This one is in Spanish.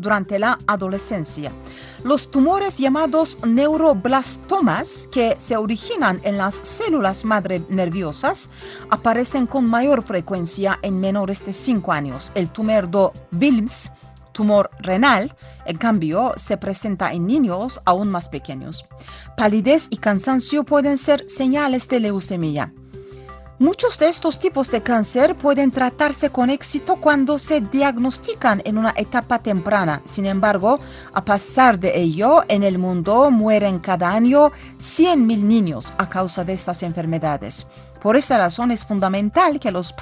durante la adolescencia. Los tumores llamados neuroblastomas, que se originan en las células madre nerviosas, aparecen con mayor frecuencia en menores de 5 años. El tumor de Wilms, tumor renal, en cambio, se presenta en niños aún más pequeños. Palidez y cansancio pueden ser señales de leucemia. Muchos de estos tipos de cáncer pueden tratarse con éxito cuando se diagnostican en una etapa temprana. Sin embargo, a pesar de ello, en el mundo mueren cada año 100.000 niños a causa de estas enfermedades. Por esa razón es fundamental que los